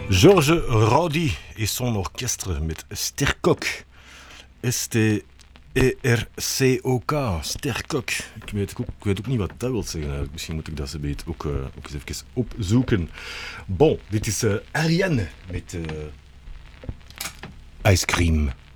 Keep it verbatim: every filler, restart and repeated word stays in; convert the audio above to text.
Georges Rowdy et son orchestre met Sterkok. S T E R C O K. Sterkok. Ik weet ook, ik weet ook niet wat dat wil zeggen eigenlijk. Misschien moet ik dat ze beet ook, uh, ook eens even opzoeken. Bon, dit is uh, Ariane met uh, Ice Cream.